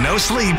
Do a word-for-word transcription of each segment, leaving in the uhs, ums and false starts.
No sleep,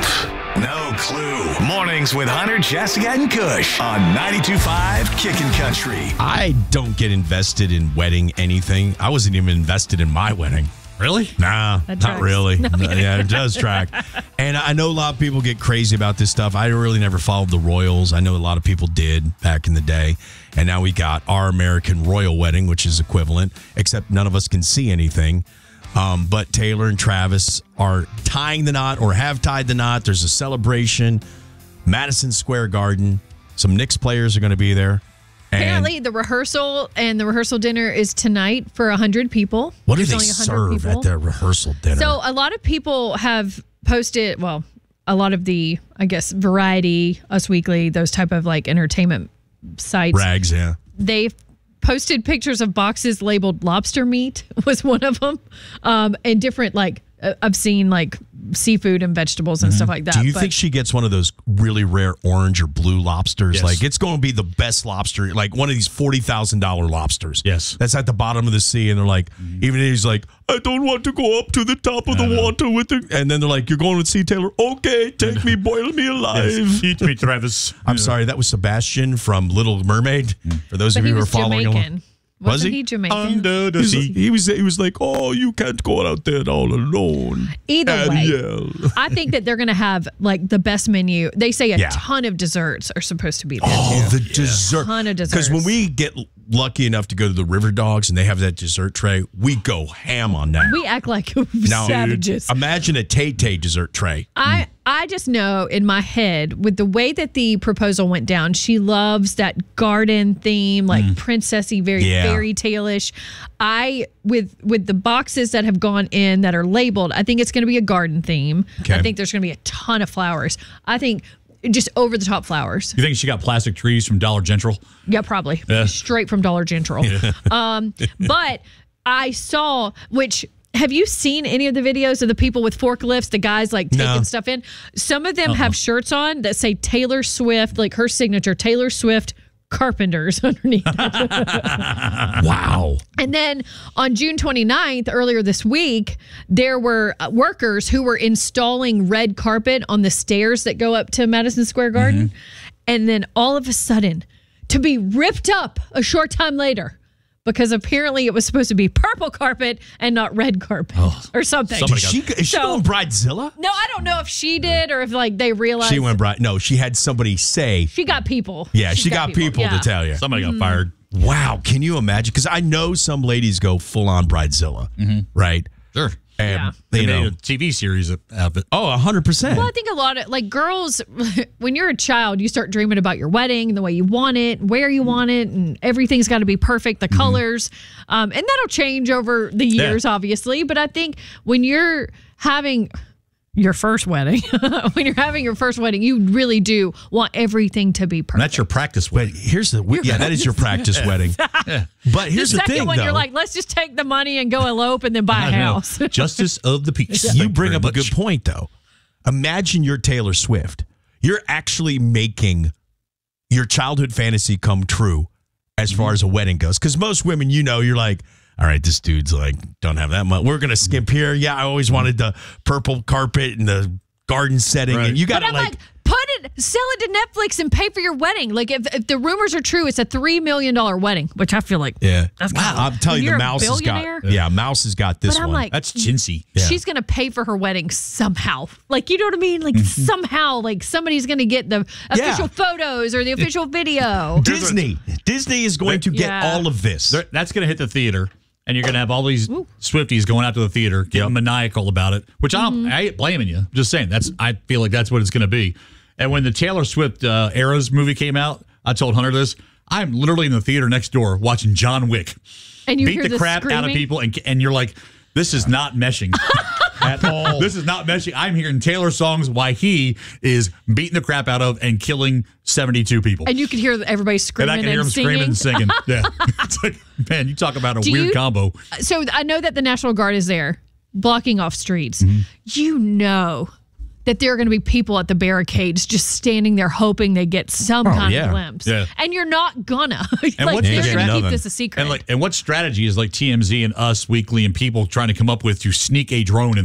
no clue. Mornings with Hunter, Jessica, and Kush on ninety-two point five Kickin' Country. I don't get invested in wedding anything. I wasn't even invested in my wedding. Really? Nah, That not tracks. really. No, I'm kidding. Yeah, it does track. And I know a lot of people get crazy about this stuff. I really never followed the royals. I know a lot of people did back in the day. And now we got our American royal wedding, which is equivalent, except none of us can see anything. Um, but Taylor and Travis are tying the knot or have tied the knot. There's a celebration. Madison Square Garden. Some Knicks players are going to be there. And Apparently, the rehearsal and the rehearsal dinner is tonight for one hundred people. what do There's they only one hundred serve people. at their rehearsal dinner? So a lot of people have posted, well, a lot of the, I guess, Variety, Us Weekly, those type of like entertainment sites. Rags, yeah. They've posted pictures of boxes labeled lobster meat was one of them. Um, and different, like, uh, I've seen like seafood and vegetables and stuff like that. Do you but think she gets one of those really rare orange or blue lobsters? Yes. Like, it's going to be the best lobster, like one of these forty thousand dollars lobsters. Yes. That's at the bottom of the sea. And they're like, even he's like, I don't want to go up to the top of the water with it. And then they're like, you're going to see Taylor? Okay, take me, boil me alive. Eat me, Travis. I'm sorry, that was Sebastian from Little Mermaid. For those but of he you who are was following Jamaican. along. Wasn't Was he? he Jamaican? Under the He's- sea. He was, he was like, oh, you can't go out there all alone. Either and way, yell. I think that they're going to have like the best menu. They say a Yeah. ton of desserts are supposed to be there. Oh, too. the dessert. Ton of Because when desserts. we get lucky enough to go to the River Dogs and they have that dessert tray, we go ham on that. We act like Now, savages. imagine a Tay Tay dessert tray. I I just know in my head with the way that the proposal went down, she loves that garden theme, like princessy, very Yeah. fairy tale-ish. I with with the boxes that have gone in that are labeled, I think it's going to be a garden theme. Okay. I think there's going to be a ton of flowers. I think just over the top flowers. You think she got plastic trees from Dollar General? Yeah, probably. Yeah. Straight from Dollar General. Um, but I saw, which, have you seen any of the videos of the people with forklifts, the guys like taking No. stuff in? Some of them have shirts on that say Taylor Swift, like her signature, Taylor Swift Carpenters underneath. Wow. And then on June twenty-ninth, earlier this week, there were uh, workers who were installing red carpet on the stairs that go up to Madison Square Garden. Mm-hmm. And then all of a sudden, to be ripped up a short time later, because apparently it was supposed to be purple carpet and not red carpet or something. Did she, is she So- going Bridezilla? No, I don't know if she did or if like they realized She went bride. No, she had somebody say, she got people. yeah, She's she got, people, Yeah. to tell you. Somebody got fired. Wow. Can you imagine? Because I know some ladies go full on Bridezilla, right? Sure. And, Yeah. They you made know, a T V series out of it. oh, one hundred percent. Well, I think a lot of like girls, when you're a child, you start dreaming about your wedding, the way you want it, where you want it, and everything's got to be perfect, the colors. Um, and that'll change over the years, obviously. But I think when you're having your first wedding, when you're having your first wedding, you really do want everything to be perfect. And that's your practice But wedding. here's the, yeah, that is your practice wedding. But the here's the, second thing, one, though. you're like, let's just take the money and go elope and then buy a I know. house. Justice of the peace. You Thank you bring very up a much. good point, though. Imagine you're Taylor Swift. You're actually making your childhood fantasy come true as far as a wedding goes. Because most women, you know, you're like, all right, this dude's like, don't have that much. We're going to skimp here. Yeah, I always wanted the purple carpet and the garden setting. Right. And you got But to I'm like, like, put it, sell it to Netflix and pay for your wedding. Like, if, if the rumors are true, it's a three million dollars wedding, which I feel like, yeah. that's wow. kind of- I'm telling when you, the you're a mouse has got, billionaire? yeah, mouse has got this But I'm one. like, That's chintzy. Yeah. she's going to pay for her wedding somehow. Like, you know what I mean? Like, somehow, like, somebody's going to get the official photos or the official video. Disney. Disney is going to get Yeah. all of this. They're- That's going to hit the theater, and you're going to have all these Swifties going out to the theater, getting maniacal about it. Which Mm-hmm. I'm, I ain't blaming you. Just saying that's. I feel like that's what it's going to be. And when the Taylor Swift uh, Eras movie came out, I told Hunter this. I'm literally in the theater next door watching John Wick And you beat hear the the crap out of screaming? people, and and you're like, this is not meshing at all. This is not meshing. I'm hearing Taylor songs while he is beating the crap out of and killing seventy-two people. And you can hear everybody And screaming I and, can hear him singing. screaming and singing. Yeah. It's like, man, you talk about a Do weird you- combo. So I know that the National Guard is there blocking off streets. Mm-hmm. You know that there are going to be people at the barricades just standing there hoping they get some kind yeah. of glimpse. Yeah. And you're not gonna. like, what's they're the going to keep nothing. this a secret. And like, and what strategy is like T M Z and Us Weekly and people trying to come up with to sneak a drone in